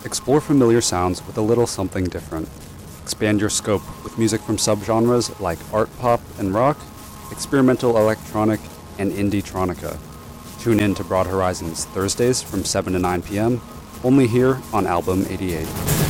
Explore familiar sounds with a little something different. Expand your scope with music from subgenres like art pop and rock, experimental electronic, and indie-tronica. Tune in to Broad Horizons Thursdays from 7 to 9 p.m., only here on Album 88.